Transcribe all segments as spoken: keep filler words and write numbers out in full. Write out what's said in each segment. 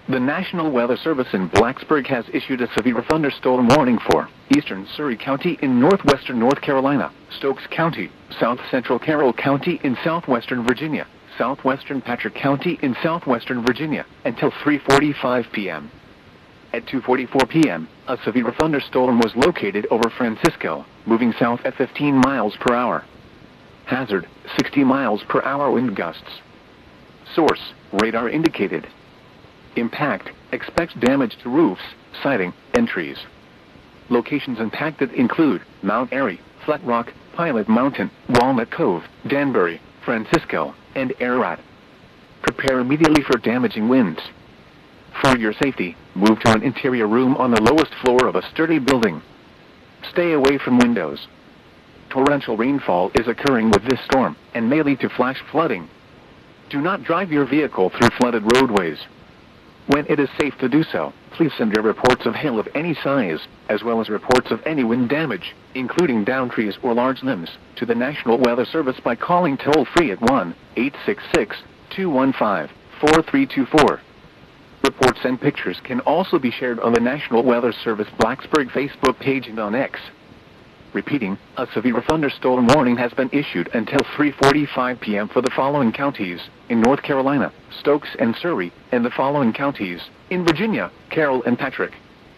The National Weather Service in Blacksburg has issued a severe thunderstorm warning for eastern Surry County in northwestern North Carolina, Stokes County, south central Carroll County in southwestern Virginia, southwestern Patrick County in southwestern Virginia, until three forty-five p.m. At two forty-four p.m., a severe thunderstorm was located over Francisco, moving south at fifteen miles per hour. Hazard, sixty miles per hour wind gusts. Source, radar indicated. Impact, expect damage to roofs, siding, and trees. Locations impacted include Mount Airy, Flat Rock, Pilot Mountain, Walnut Cove, Danbury, Francisco, and Ararat. Prepare immediately for damaging winds. For your safety, move to an interior room on the lowest floor of a sturdy building. Stay away from windows. Torrential rainfall is occurring with this storm and may lead to flash flooding. Do not drive your vehicle through flooded roadways. When it is safe to do so, please send your reports of hail of any size, as well as reports of any wind damage, including downed trees or large limbs, to the National Weather Service by calling toll-free at one eight six six, two one five, four three two four. Reports and pictures can also be shared on the National Weather Service Blacksburg Facebook page and on X. Repeating, a severe thunderstorm warning has been issued until three forty-five p.m. for the following counties: in North Carolina, Stokes and Surry, and the following counties: in Virginia, Carroll and Patrick.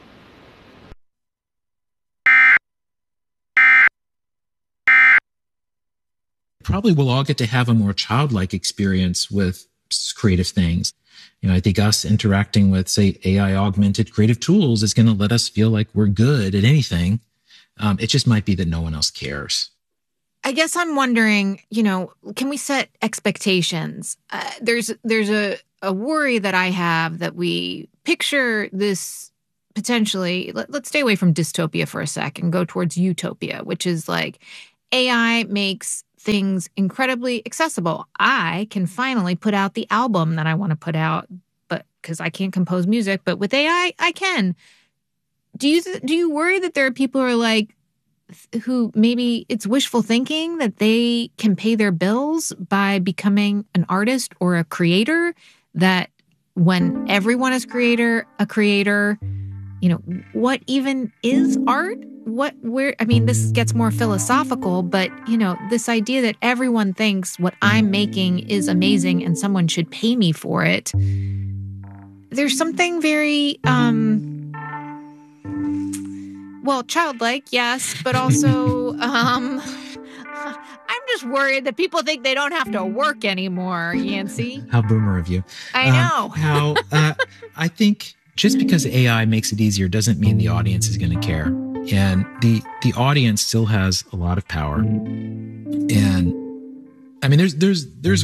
Probably we'll all get to have a more childlike experience with creative things. You know, I think us interacting with, say, A I augmented creative tools is going to let us feel like we're good at anything. Um, it just might be that no one else cares. I guess I'm wondering, you know, can we set expectations? Uh, there's there's a, a worry that I have that we picture this potentially, let, let's stay away from dystopia for a sec and go towards utopia, which is like A I makes things incredibly accessible. I can finally put out the album that I want to put out, but because I can't compose music, but with A I, I can. Do you do you worry that there are people who are like, who maybe it's wishful thinking that they can pay their bills by becoming an artist or a creator, that when everyone is creator, a creator, you know, what even is art? What, where, I mean, this gets more philosophical, but, you know, this idea that everyone thinks what I'm making is amazing and someone should pay me for it. There's something very, um, well, childlike, yes, but also, um, I'm just worried that people think they don't have to work anymore, Yancey. How boomer of you. I know. Um, how, uh, I think just because A I makes it easier doesn't mean the audience is going to care. And the, the audience still has a lot of power. And I mean, there's, there's, there's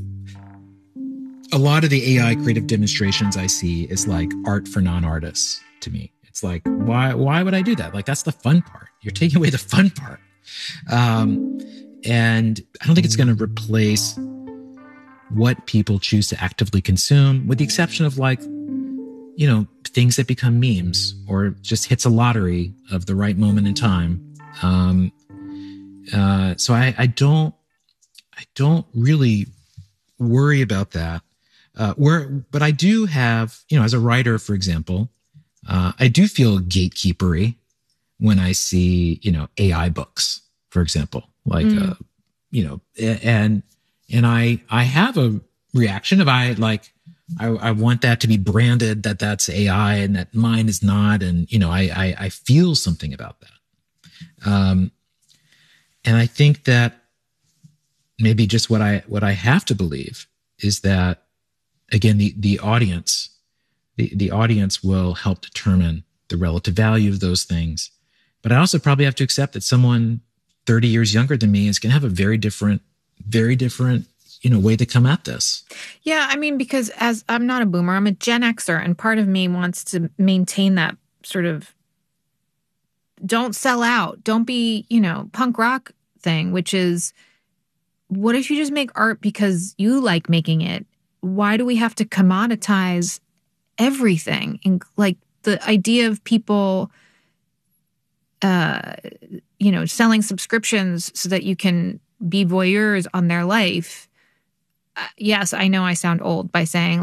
a lot of the A I creative demonstrations I see is like art for non-artists to me. It's like, why, why would I do that? Like, that's the fun part. You're taking away the fun part. Um, and I don't think it's going to replace what people choose to actively consume, with the exception of like, you know, things that become memes or just hits a lottery of the right moment in time. Um, uh, so I, I don't, I don't really worry about that. Uh, where, but I do have, you know, as a writer, for example, uh, I do feel gatekeepery when I see, you know, A I books, for example, like, mm. uh, you know, and, and I, I have a reaction of I like, I, I want that to be branded that that's A I and that mine is not. And, you know, I, I, I feel something about that. Um, and I think that maybe just what I, what I have to believe is that, again, the, the audience, the, the audience will help determine the relative value of those things. But I also probably have to accept that someone thirty years younger than me is going to have a very different, very different, you know, way to come at this. Yeah. I mean, because as I'm not a boomer, I'm a Gen Xer, and part of me wants to maintain that sort of don't sell out, don't be, you know, punk rock thing, which is, what if you just make art because you like making it? Why do we have to commoditize everything? And like the idea of people, uh, you know, selling subscriptions so that you can be voyeurs on their life. Uh, yes, I know I sound old by saying like,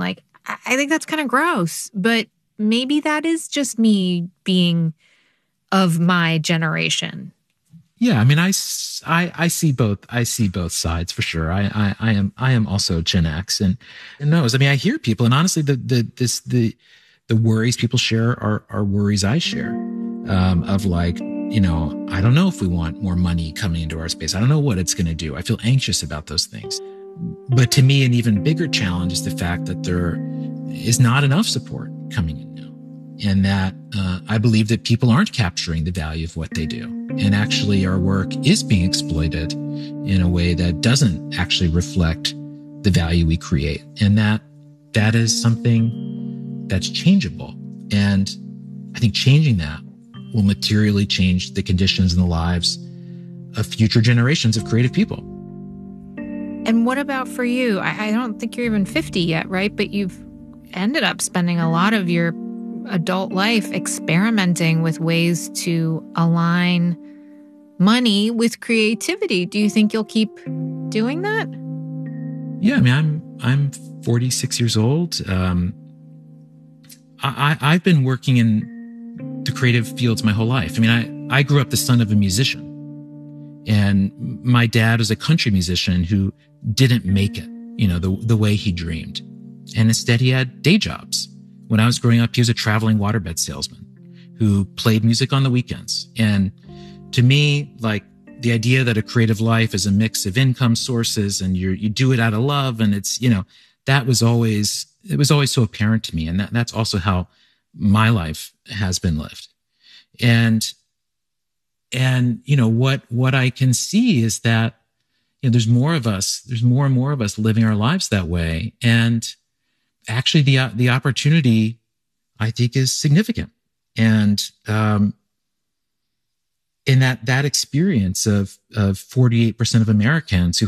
I, I think that's kind of gross, but maybe that is just me being of my generation. Yeah, I mean, I, I, I see both. I see both sides for sure. I, I, I am I am also Gen X, and and knows. I mean, I hear people, and honestly, the the this the the worries people share are are worries I share. Um, of like, you know, I don't know if we want more money coming into our space. I don't know what it's going to do. I feel anxious about those things. But to me, an even bigger challenge is the fact that there is not enough support coming in now, and that uh, I believe that people aren't capturing the value of what they do. And actually, our work is being exploited in a way that doesn't actually reflect the value we create. And that that is something that's changeable. And I think changing that will materially change the conditions and the lives of future generations of creative people. And what about for you? I, I don't think you're even fifty yet, right? But you've ended up spending a lot of your adult life experimenting with ways to align money with creativity. Do you think you'll keep doing that? Yeah, I mean, I'm I'm forty-six years old. Um, I, I I've been working in the creative fields my whole life. I mean, I I grew up the son of a musician, and my dad was a country musician who didn't make it, you know, the the way he dreamed, and instead he had day jobs. When I was growing up, he was a traveling waterbed salesman who played music on the weekends. And to me, like, the idea that a creative life is a mix of income sources and you you do it out of love, and it's, you know, that was always, it was always so apparent to me. And that, that's also how my life has been lived. And, and, you know, what, what I can see is that, you know, there's more of us, there's more and more of us living our lives that way. And actually the, the opportunity, I think, is significant. And, um, in that, that experience of, of forty-eight percent of Americans who